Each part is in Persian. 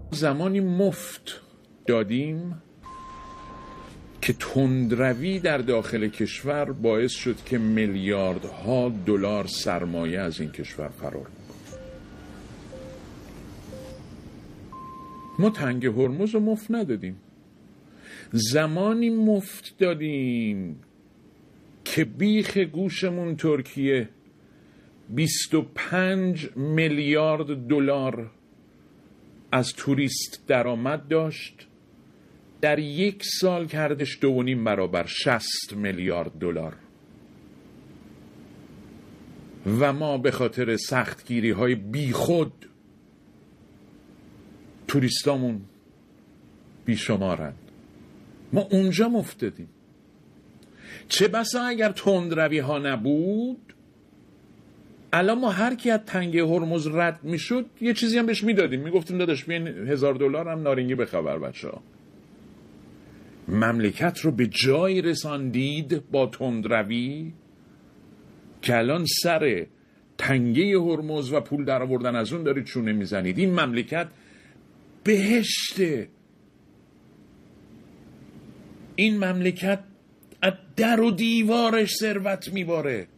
زمانی مفت دادیم که تندروی در داخل کشور باعث شد که میلیاردها دلار سرمایه از این کشور فرار کنه. ما تنگ هرمز رو مفت ندادیم، زمانی مفت دادیم که بیخ گوشمون ترکیه 25 میلیارد دلار از توریست درآمد داشت، در یک سال کردش 2.5 برابر 60 میلیارد دلار و ما به خاطر سختگیری های بی خود توریستامون بیشمارن. ما اونجا مفت دادیم. چه بسا اگر تندروی ها نبود الان ما هر کی از تنگه هرمز رد میشد یه چیزی هم بهش میدادیم، میگفتیم داداش بیاین $1000 هم نارنگی بخبر بچه‌ها. مملکت رو به جای رساندید با تندروی که الان سر تنگه هرمز و پول در آوردن از اون دارید چونه میزنید. این مملکت بهشته، این مملکت از در و دیوارش ثروت میباره.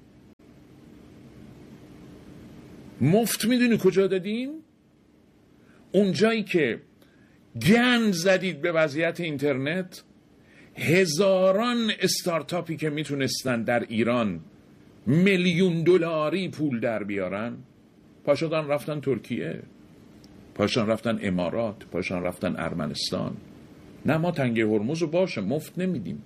مفت میدونی کجا دادیم؟ اون جایی که گند زدید به وضعیت اینترنت، هزاران استارتاپی که میتونستن در ایران میلیون دلاری پول در بیارن پاشدان رفتن ترکیه، پاشدان رفتن امارات، پاشدان رفتن ارمنستان. نه ما تنگه هرمز رو باشه مفت نمیدیم،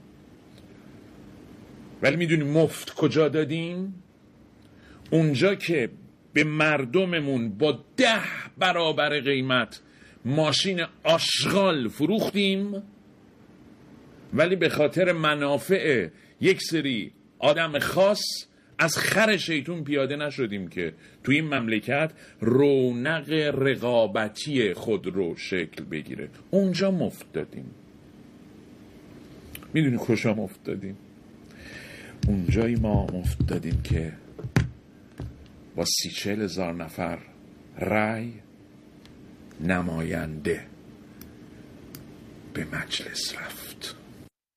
ولی میدونی مفت کجا دادیم؟ اونجا که به مردممون با 10 برابر قیمت ماشین آشغال فروختیم، ولی به خاطر منافع یک سری آدم خاص از خر شیطون پیاده نشدیم که توی این مملکت رونق رقابتی خود رو شکل بگیره. اونجا مفت دادیم. میدونی کجا مفت دادیم؟ اونجایی ما مفت دادیم که با 30-40 هزار نفر رای نماینده به مجلس رفت.